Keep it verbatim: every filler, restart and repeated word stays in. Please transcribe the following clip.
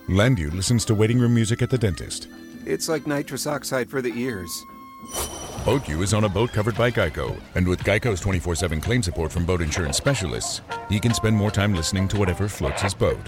Landu listens to waiting room music at the dentist. It's like nitrous oxide for the ears. BoatU is on a boat covered by Geico, and with Geico's twenty-four seven claim support from boat insurance specialists, he can spend more time listening to whatever floats his boat.